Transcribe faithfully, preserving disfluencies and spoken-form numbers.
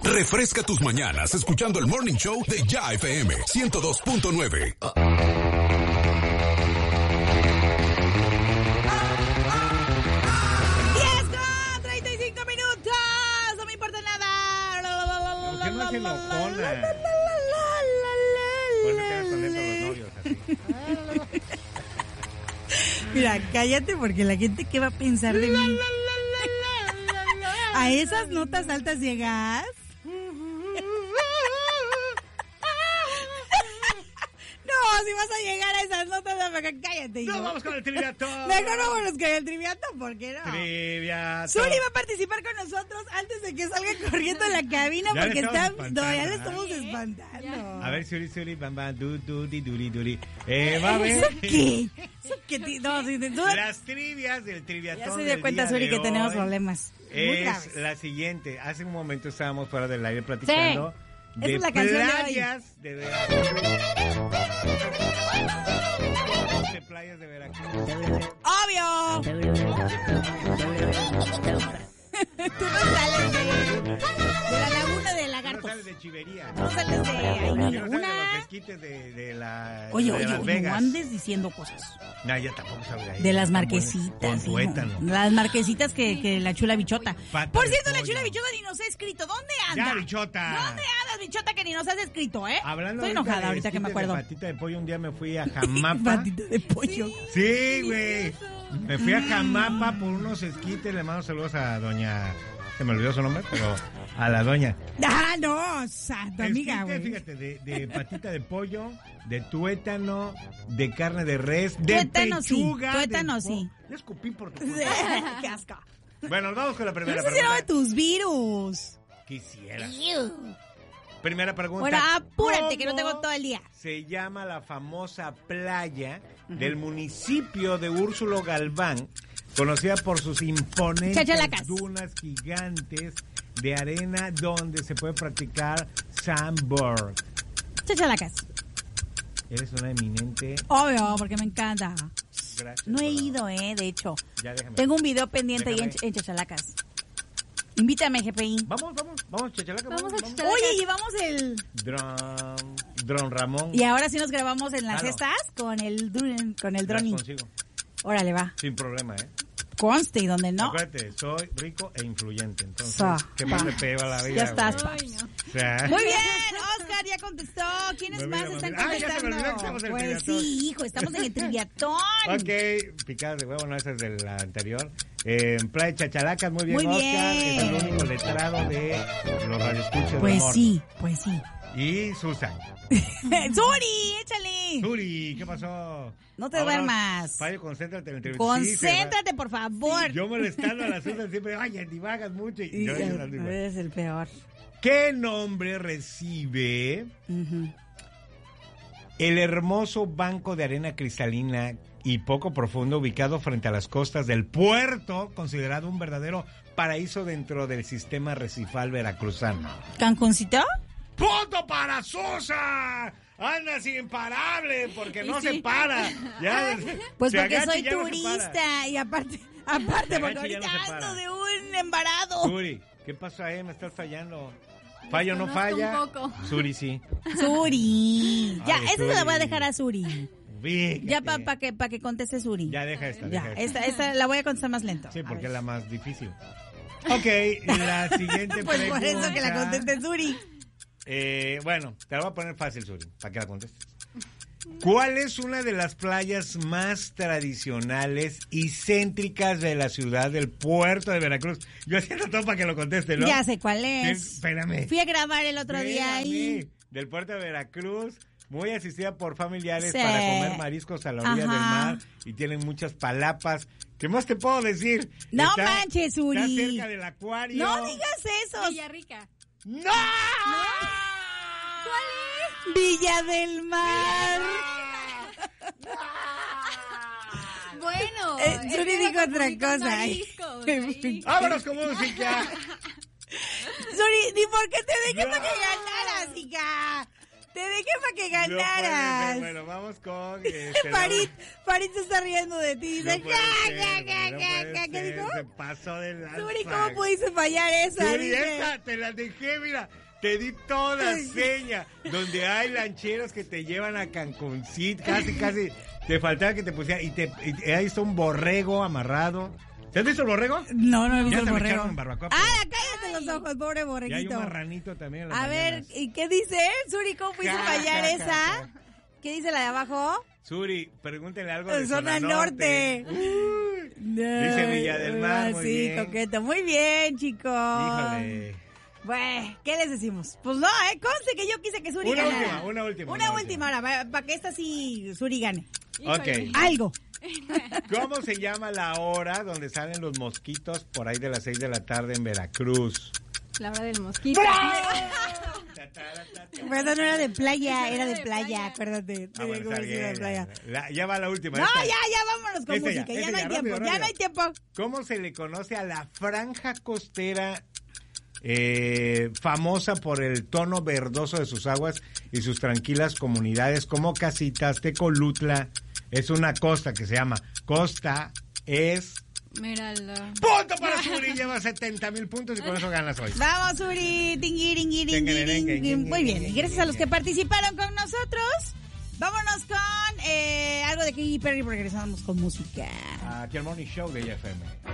Refresca tus mañanas escuchando el Morning Show de Ya F M ciento dos punto nueve. ¿Por qué no hacen enojona? Por eso quedan contentos los novios así. Mira, cállate porque la gente ¿qué va a pensar de mí? ¿A esas notas altas llegas? No, si vas a llegar a esas notas, cállate. No, vamos con el triviatón. Mejor vámonos con el triviatón, ¿por qué no? Triviatón. Suri va a participar con nosotros antes de que salga corriendo en la cabina ya porque está, no, ya le ¿eh? estamos espantando. A ver, Suri, Suri, bam, bam, du, du, di, duri, duri. Eh, va a ver. ¿Eso qué? ¿Eso qué? Ti- No, si te- tú- Las trivias del triviatón. ya se del dio cuenta, día Suri, de que tenemos hoy problemas muy Es graves. la siguiente. Hace un momento estábamos fuera del aire platicando Esa de es la canción de hoy. playas de Veracruz. De playas de Veracruz. ¡Obvio! Tú no sales de, de la laguna de No Lagartos. sales de Chivería. No sales de ahí, No ni sales de los laguna. esquites de, de la Oye, de oye, Las oye, Vegas. no andes diciendo cosas. No, ya tampoco sabes de ahí. De las Están marquesitas. buenas. Con hijo. tuétano. Las marquesitas que, que la chula bichota. Pata Por de cierto, la pollo. chula bichota ni nos ha escrito. ¿Dónde anda? Ya, bichota. ¿Dónde andas, bichota, que ni nos has escrito, eh? Hablando Estoy ahorita enojada de ahorita que me esquites de acuerdo. patita de pollo, un día me fui a Jamapa. Patita de pollo. Sí, güey. Me fui a Jamapa por unos esquites. Le mando saludos a doña... Se me olvidó su nombre, pero a la doña. Ah, no, santo, amiga, Esquite, güey. fíjate, de, de patita de pollo, de tuétano, de carne de res, de Tuétano sí, pechuga. tuétano de... sí. Ya escupí por tu Qué asco. Bueno, vamos con la No primera estás lleno de pregunta. tus virus. Quisiera. Primera pregunta. Bueno, apúrate, que no ¿Cómo tengo todo el día. se llama la famosa playa del municipio de Úrsulo Galván, conocida por sus imponentes Chachalacas. dunas gigantes de arena donde se puede practicar sandboard? Chachalacas. Eres una eminente. Obvio, porque me encanta. Gracias. No he por- ido, eh, de hecho. Ya déjame. Tengo un video pendiente ahí en, Déjame. en Chachalacas. Invítame, G P I. Vamos, vamos, vamos, Chachalaca. Vamos a vamos. Chachalaca. Oye, llevamos el... Dron, Dron Ramón. Y ahora sí nos grabamos en las Claro. estas con el dr- con el Las droning. consigo. Órale, va. Sin problema, ¿eh? Conste, y donde no. Acuérdate, soy rico e influyente. Entonces, Sa- ¿qué más pa. le pego a la vida? Ya estás, güey? pa. Ay, no. O sea, Muy bien, Oscar ya contestó. ¿Quiénes Muy más bien, están muy bien. Ah, ya se me olvidó que contestando? estamos en el Pues triviatón. sí, hijo, estamos en el triviatón. Ok, picadas de huevo, no, esa es de la anterior. Eh, en Playa Chachalacas, muy bien, Muy Oscar. bien. Es el único letrado de los radioescuchas de Pues Morning. sí, pues sí. Y Susan. Suri, échale. Suri, ¿qué pasó? No te Ahora, duermas. Fallo, concéntrate en el entrevista. Concéntrate, por favor. Yo molestando a la Susan siempre, ay, divagas mucho. Y Y- yo ayudando igual. eres el peor. ¿Qué nombre recibe Ujú. el hermoso banco de arena cristalina y poco profundo ubicado frente a las costas del puerto, considerado un verdadero paraíso dentro del sistema arrecifal veracruzano? ¿Cancuncito? ¡Punto para Sosa! Anda así imparable porque no Y se sí. para. Ya, Pues se porque agacha soy y ya no se para. turista y aparte, aparte Se porque agacha y ya ahorita no se para. ando de un embarado. Suri, ¿qué pasa, eh? Me estás fallando. Fallo no Desconozco falla. un poco. Suri sí. Suri. Ya, Ay, esa se la voy a Suri. dejar a Suri. Fíjate. Ya para pa que, pa que conteste Suri. Ya deja esta, Ya, deja esta, esta la voy a contestar más lento. Sí, A porque ver. es la más difícil. Ok, la siguiente Pues pregunta. por eso que la conteste Suri. Eh, bueno, te la voy a poner fácil, Suri, para que la contestes. ¿Cuál es una de las playas más tradicionales y céntricas de la ciudad del puerto de Veracruz? Yo haciendo todo para que lo conteste, ¿no? Ya sé cuál Sí, es. espérame. Fui a grabar el otro día ahí. Espérame. Del puerto de Veracruz, muy asistida por familiares Sí. para comer mariscos a la orilla Ajá. del mar y tienen muchas palapas. ¿Qué más te puedo decir? No manches, Uri. Está cerca del acuario. No digas eso. Villarrica. ¡No! ¿Cuál es? Villa del Mar. Bueno. Eh, es Suri que dijo me otra confundí con cosa. mariscos, ahí. ¡Vámonos con música! Suri, ni por qué te dejé para que ganaras, hija. Te dejé para que No puede ganaras. ser. Bueno, vamos con... Este, Farid, Farid se está riendo de ti. Dice, No puede ja, ser, ja, güey, ja, no ja, puede ja. ¿Qué ser, dijo? Se pasó de lanza. Suri, ¿cómo pudiste fallar esa? Suri, Dice. esa te la dejé, mira. Te di toda seña. Donde hay lancheros que te llevan a Cancuncito. Casi, casi. Te faltaba que te pusieran. Y, te, y ahí está un borrego amarrado. ¿Te has visto el borrego? No, no he visto Ya el se me borrego. echaron en barbacoa, pero- Ah, cállate los ojos, pobre Y hay un borreguito. marranito también. en las A ver, mañanas. ¿y qué dice? Suri, ¿cómo pudiste Ja, fallar ja, esa? ja, ja. ¿Qué dice la de abajo? Suri, pregúntenle algo de Zona Zona Norte. Norte. Uy, dice Villa del Mar, Ah, muy sí, bien. coqueto. Muy bien, chicos. Híjole. Bueno, ¿qué les decimos? Pues no, ¿eh? Conste que yo quise que Suri Una ganara. última, una última, Una una última, ahora, para que esta sí Suri gane. Ok. Algo. ¿Cómo se llama la hora donde salen los mosquitos por ahí de las seis de la tarde en Veracruz? La hora del mosquito. Pero esa no era de playa, Esa era de playa, acuérdate. Ah, bueno, Tenía está que decir de bien. playa. La- ya va la última. No, esta. ya, ya, vámonos con Esta ya, música. Ya, esta no hay ya, tiempo, rápido, ya rápido. no hay tiempo. ¿Cómo se le conoce a la franja costera eh, famosa por el tono verdoso de sus aguas y sus tranquilas comunidades como Casitas, Tecolutla? Es una costa que se llama Costa es... Míralo. ¡Punto para Suri! Lleva setenta mil puntos y con eso ganas hoy. Vamos, Suri. Tingui, ringui, ringui, ringui. Muy bien, y gracias a los que participaron con nosotros. Vámonos con eh, algo de Katy Perry porque regresamos con música. Aquí al Morning Show de I F M.